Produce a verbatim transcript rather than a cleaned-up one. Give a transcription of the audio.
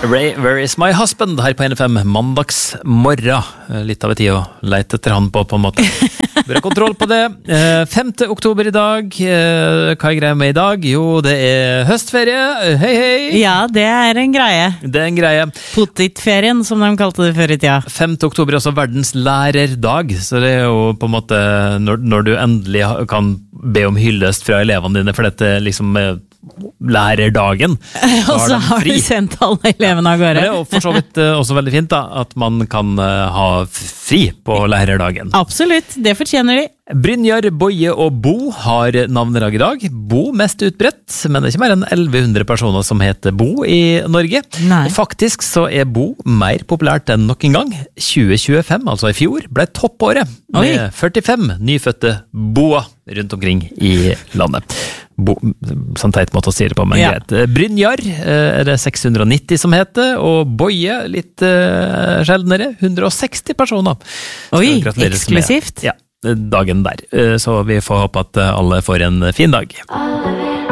Ray, where is my husband? Her på N F M mandagsmorgen. Litt av en tid å lete etter han på, på en måte. Bør ha kontroll på det. femte oktober i dag. Hva er greia med i dag? Jo, det er høstferie. Hei, hei! Ja, det er en greie. Det er en greie. Potetferien, som de kalte det før i tida. femte oktober er også verdens lærerdag, så det er jo på en måte når, når du endelig kan be om hyllest fra elevene dine, for dette liksom lærerdagen. Og så har du sendt alle elevene av gårde. Men det er jo for så vidt også veldig fint da, at man kan ha fri på lærerdagen. Absolutt, det fortjener de. Brynjar, Boje og Bo har navnedag i dag. Bo mest utbredt, men det er ikke mer enn elleve hundre personer som heter Bo i Norge. Nei. Faktisk så er Bo mer populært enn nok en gang. tjue tjuefem, altså i fjor, ble toppåret med Oi. førtifem nyfødte Boa rundt omkring i landet. Bo, sånn teit måte å si det på, men Ja. greit. Brynjar er det seks hundre nitti som heter, og Boje litt uh, sjeldnere, hundre seksti personer. Oi, Skal gratuleres med, eksklusivt. ja, dagen der. Så vi får håpe at alle får en fin dag. Alle